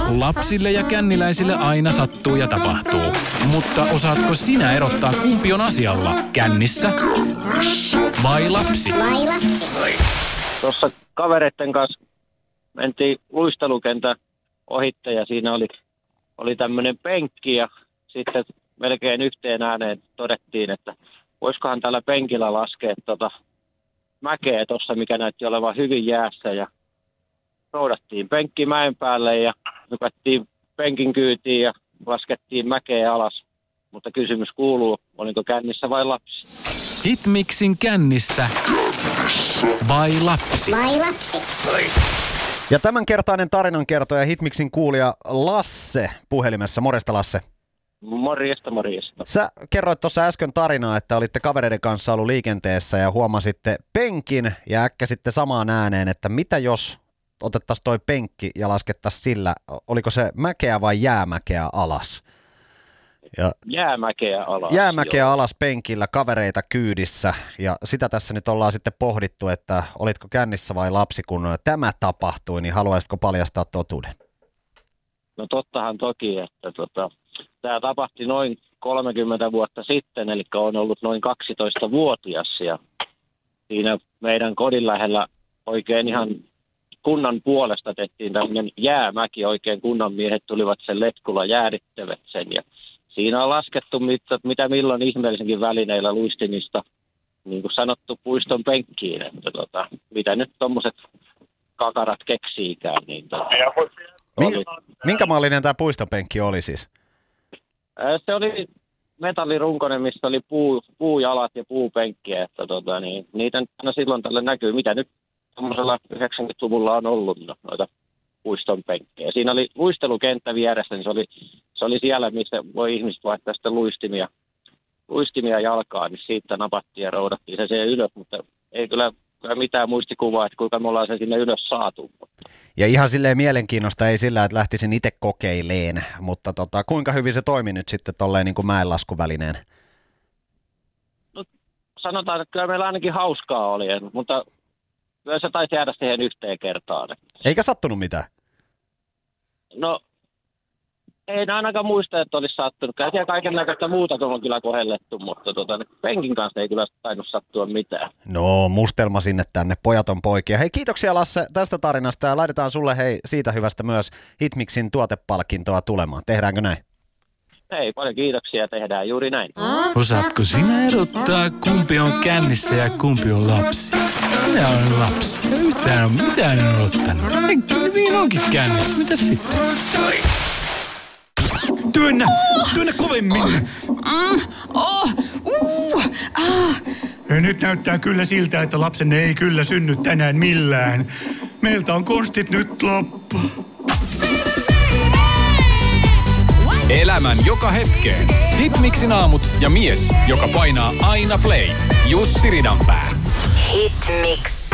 Lapsille ja känniläisille aina sattuu ja tapahtuu. Mutta osaatko sinä erottaa, kumpi on asialla? Kännissä vai lapsi? Tuossa kavereiden kanssa mentiin luistelukentän ohitte ja siinä oli tämmöinen penkki ja sitten melkein yhteen ääneen todettiin, että voisikohan tällä penkillä laskea mäkeä tuossa, mikä näytti olevan hyvin jäässä ja roudattiin penkki mäen päälle ja hypättiin penkin kyytiin ja laskettiin mäkeä alas. Mutta kysymys kuuluu, oliko kännissä vai lapsi? Hitmixin kännissä vai lapsi? Ja tämänkertainen tarinankertoja Hitmixin kuulija Lasse puhelimessa. Morjesta Lasse. Morjesta. Sä kerroit tuossa äsken tarinaa, että olitte kavereiden kanssa ollut liikenteessä ja huomasitte penkin ja äkkäsitte samaan ääneen, että mitä jos otettaisiin toi penkki ja laskettaisiin sillä, oliko se mäkeä vai jäämäkeä alas? Ja jäämäkeä alas penkillä, kavereita kyydissä ja sitä tässä nyt ollaan sitten pohdittu, että olitko kännissä vai lapsi, kun tämä tapahtui, niin haluaisitko paljastaa totuuden? No tottahan toki, että tämä tapahtui noin 30 vuotta sitten, eli on ollut noin 12-vuotias ja siinä meidän kodin lähellä oikein ihan kunnan puolesta tehtiin tämmöinen jäämäki, oikein kunnan miehet tulivat sen letkulla jäädyttävät sen ja siinä on laskettu mitä milloin ihmeellisenkin välineillä luistimista, niin kuin sanottu, puiston penkkiin, että mitä nyt tommoset kakarat keksiikään. Niin Minkä mallinen tämä puistonpenkki oli siis? Se oli metallirunkoinen, missä oli puujalat ja puupenkkiä, että niitä silloin tällä näkyy, mitä nyt tommosella 90-luvulla on ollut noita puiston penkkejä. Siinä oli luistelukenttä vieressä, niin se oli siellä, missä voi ihmiset vaihtaa sitten luistimia jalkaan, niin siitä napattiin ja roudattiin se ylös, mutta ei kyllä mitään muistikuvaa, että kuinka me ollaan se sinne ylös saatu. Ja ihan silleen mielenkiinnosta, ei sillä, että lähtisin itse kokeileen, mutta kuinka hyvin se toimi nyt sitten tolleen niin kuin mäenlaskuvälineen? No, sanotaan, että kyllä meillä ainakin hauskaa oli, mutta kyllä se taisi jäädä siihen yhteen kertaan. Eikä sattunut mitään? No, ei ainakaan muista, että olisi sattunut. Kyllä siellä kaikenlaista muuta on kyllä kohellettu, mutta penkin kanssa ei kyllä tainnut sattua mitään. No, mustelma sinne tänne, pojat on poikia. Hei, kiitoksia Lasse tästä tarinasta ja laitetaan sulle siitä hyvästä myös Hitmixin tuotepalkintoa tulemaan. Tehdäänkö näin? Hei, paljon kiitoksia, tehdään juuri näin. Osaatko sinä erottaa, kumpi on kännissä ja kumpi on lapsi? Minä olen lapsi. Ja mitään en ottanut. Minä onkin kännissä. Mitä sitten? Työnnä kovemmin. Nyt näyttää kyllä siltä, että lapsenne ei kyllä synny tänään millään. Meiltä on konstit nyt loppu. Elämän joka hetkeen. Hitmixin aamut ja mies, joka painaa aina play. Jussi Ridanpää. Hitmix.